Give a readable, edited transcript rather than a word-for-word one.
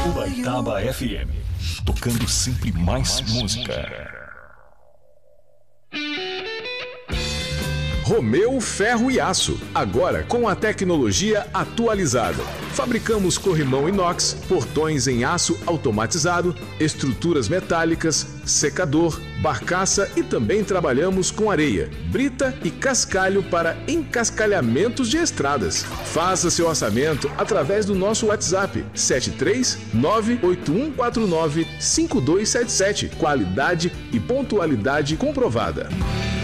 Ubaitaba FM, tocando sempre mais música. Romeu Ferro e Aço, agora com a tecnologia atualizada. Fabricamos corrimão inox, portões em aço automatizado, estruturas metálicas, secador, barcaça e também trabalhamos com areia, brita e cascalho para encascalhamentos de estradas. Faça seu orçamento através do nosso WhatsApp 73981495277. Qualidade e pontualidade comprovada.